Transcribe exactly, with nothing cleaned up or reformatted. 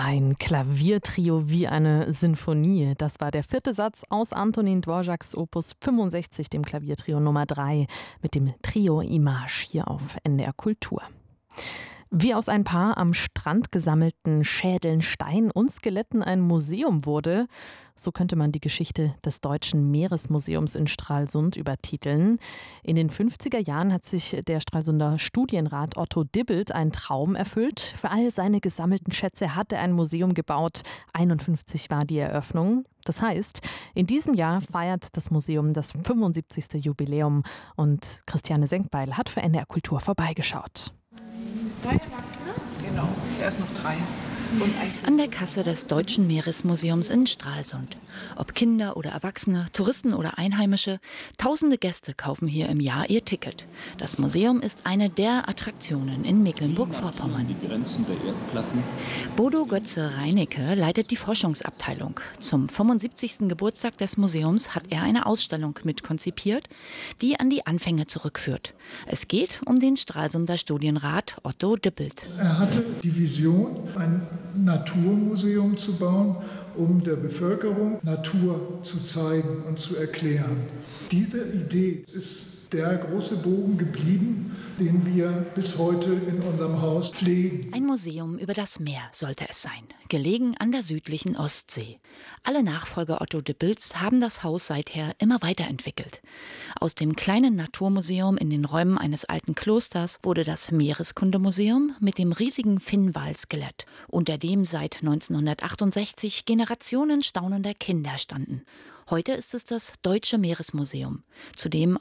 Ein Klaviertrio wie eine Sinfonie. Das war der vierte Satz aus Antonin Dvořáks Opus fünfundsechzig, dem Klaviertrio Nummer drei, mit dem Trio Image hier auf N D R Kultur. Wie aus ein paar am Strand gesammelten Schädeln, Steinen und Skeletten ein Museum wurde, so könnte man die Geschichte des Deutschen Meeresmuseums in Stralsund übertiteln. In den fünfziger Jahren hat sich der Stralsunder Studienrat Otto Dibbelt einen Traum erfüllt. Für all seine gesammelten Schätze hat er ein Museum gebaut. einundfünfzig war die Eröffnung. Das heißt, in diesem Jahr feiert das Museum das fünfundsiebzigste Jubiläum und Christiane Senkbeil hat für N D R Kultur vorbeigeschaut. Zwei Erwachsene? Genau, er ist noch drei. An der Kasse des Deutschen Meeresmuseums in Stralsund. Ob Kinder oder Erwachsene, Touristen oder Einheimische, tausende Gäste kaufen hier im Jahr ihr Ticket. Das Museum ist eine der Attraktionen in Mecklenburg-Vorpommern. Die Grenzen der Erdplatten. Bodo Götze-Reinecke leitet die Forschungsabteilung. Zum fünfundsiebzigsten Geburtstag des Museums hat er eine Ausstellung mitkonzipiert, die an die Anfänge zurückführt. Es geht um den Stralsunder Studienrat Otto Dibbelt. Er hatte die Vision, ein Naturmuseum zu bauen, um der Bevölkerung Natur zu zeigen und zu erklären. Diese Idee ist der große Bogen geblieben, den wir bis heute in unserem Haus pflegen. Ein Museum über das Meer sollte es sein, gelegen an der südlichen Ostsee. Alle Nachfolger Otto Dibbelts haben das Haus seither immer weiterentwickelt. Aus dem kleinen Naturmuseum in den Räumen eines alten Klosters wurde das Meereskundemuseum mit dem riesigen Finnwal-Skelett, unter dem seit neunzehnhundertachtundsechzig Generationen staunender Kinder standen. Heute ist es das Deutsche Meeresmuseum, zu dem